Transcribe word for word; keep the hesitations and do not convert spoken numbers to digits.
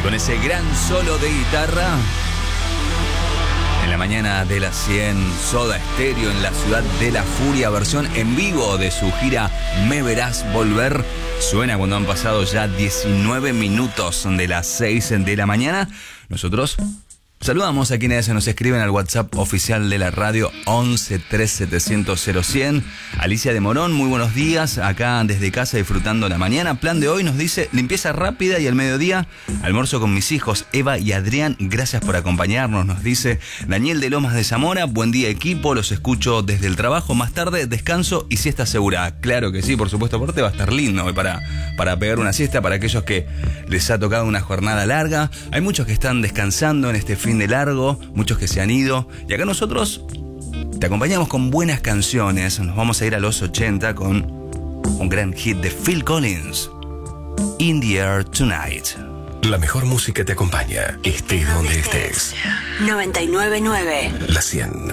con ese gran solo de guitarra, en la mañana de las cien, Soda Stereo en la Ciudad de la Furia, versión en vivo de su gira Me Verás Volver. Suena cuando han pasado ya diecinueve minutos de las seis de la mañana. Nosotros saludamos a quienes nos escriben al WhatsApp oficial de la radio once tres setecientos cero cien. Alicia de Morón, muy buenos días, acá desde casa disfrutando la mañana. Plan de hoy nos dice, limpieza rápida y al mediodía, almuerzo con mis hijos Eva y Adrián. Gracias por acompañarnos, nos dice Daniel de Lomas de Zamora. Buen día equipo, los escucho desde el trabajo. Más tarde, descanso y siesta segura. Claro que sí, por supuesto, aparte va a estar lindo hoy para, para pegar una siesta para aquellos que les ha tocado una jornada larga. Hay muchos que están descansando en este fin de largo, muchos que se han ido, y acá nosotros te acompañamos con buenas canciones. Nos vamos a ir a los ochenta con un gran hit de Phil Collins, In the Air Tonight. La mejor música te acompaña, estés donde estés. noventa y nueve punto nueve La cien.